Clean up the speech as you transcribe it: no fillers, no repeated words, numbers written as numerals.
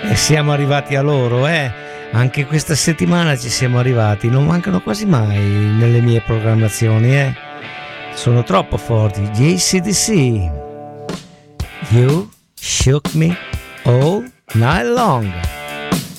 E siamo arrivati a loro, eh? Anche questa settimana ci siamo arrivati, non mancano quasi mai nelle mie programmazioni, eh? Sono troppo forti. Gli AC/DC. You shook me all night long.